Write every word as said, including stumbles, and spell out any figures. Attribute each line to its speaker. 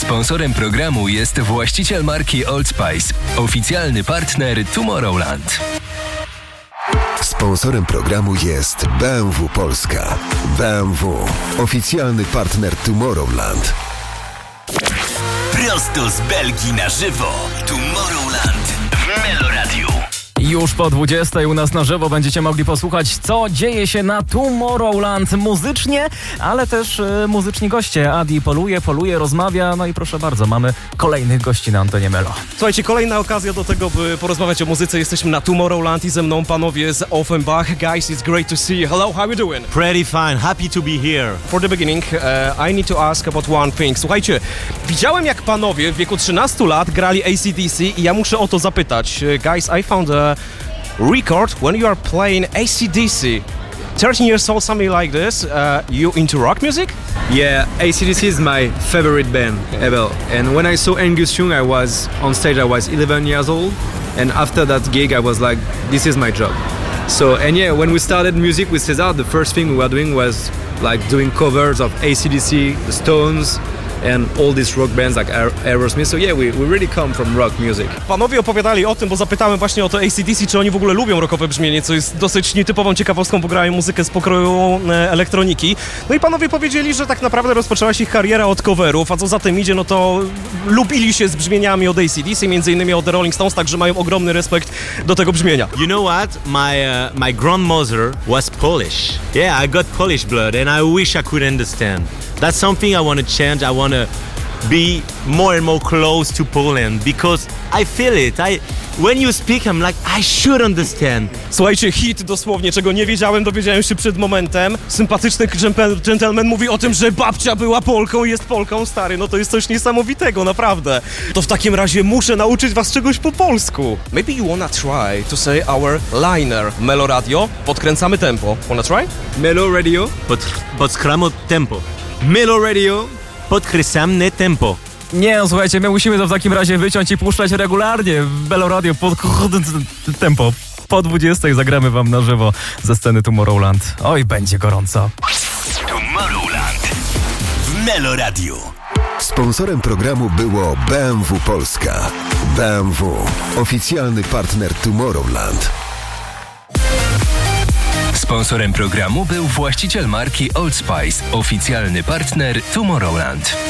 Speaker 1: Sponsorem programu jest właściciel marki Old Spice, oficjalny partner Tomorrowland.
Speaker 2: Sponsorem programu jest B M W Polska. B M W, oficjalny partner Tomorrowland.
Speaker 1: Prosto z Belgii na żywo. Tomorrowland w Meloradiu.
Speaker 3: Już po dwudziestej u nas na żywo będziecie mogli posłuchać, co dzieje się na Tomorrowland muzycznie, ale też y, muzyczni goście. Adi poluje, poluje, rozmawia, no i proszę bardzo, mamy kolejnych gości na antenie Melo.
Speaker 4: Słuchajcie, kolejna okazja do tego, by porozmawiać o muzyce. Jesteśmy na Tomorrowland i ze mną panowie z Offenbach. Guys, it's great to see you. Hello, how are you doing?
Speaker 5: Pretty fine, happy to be here.
Speaker 4: For the beginning, uh, I need to ask about one thing. Słuchajcie, widziałem jak panowie w wieku trzynastu lat grali A C D C i ja muszę o to zapytać. Guys, I found a record when you are playing A C D C. thirteen years old, something like this. Uh, you into rock music?
Speaker 6: Yeah, A C D C is my favorite band ever. And when I saw Angus Young, I was on stage, I was eleven years old. And after that gig, I was like, this is my job. So, and yeah, when we started music with Cesar, the first thing we were doing was like doing covers of A C D C, the Stones, and all these rock bands like Aerosmith. So yeah, we, we really come from rock music.
Speaker 4: Panowie opowiadali o tym, bo zapytałem właśnie o to A C D C, czy oni w ogóle lubią rockowe brzmienie, co jest dosyć nietypową ciekawostką, bo grają muzykę z pokroju e, elektroniki. No i panowie powiedzieli, że tak naprawdę rozpoczęła się ich kariera od coverów, a co za tym idzie, no to lubili się z brzmieniami od A C D C, między innymi od The Rolling Stones, także mają ogromny respekt do tego brzmienia.
Speaker 5: You know what? My uh, my grandmother was Polish. Yeah, I got Polish blood and I wish I could understand. That's something I want to change. I want to be more and more close to Poland because I feel it. I when you speak, I'm like, I should understand.
Speaker 4: Słuchajcie, hit dosłownie, czego nie wiedziałem, dowiedziałem się przed momentem. Sympatyczny gentleman mówi o tym, że babcia była Polką i jest Polką, stary. No to jest coś niesamowitego, naprawdę. To w takim razie muszę nauczyć was czegoś po polsku. Maybe you wanna try to say our liner. Melo Radio, podkręcamy tempo. Wanna try?
Speaker 6: Melo Radio.
Speaker 5: Pod, podskramo tempo.
Speaker 6: Melo Radio.
Speaker 5: Podkręcamy tempo.
Speaker 3: Nie, no słuchajcie, my musimy to w takim razie wyciąć i puszczać regularnie w Melo Radio pod tempo. Po dwudziestej zagramy wam na żywo ze sceny Tomorrowland. Oj, będzie gorąco.
Speaker 1: Tomorrowland w Meloradiu.
Speaker 2: Sponsorem programu było B M W Polska. B M W, oficjalny partner Tomorrowland.
Speaker 1: Sponsorem programu był właściciel marki Old Spice, oficjalny partner Tomorrowland.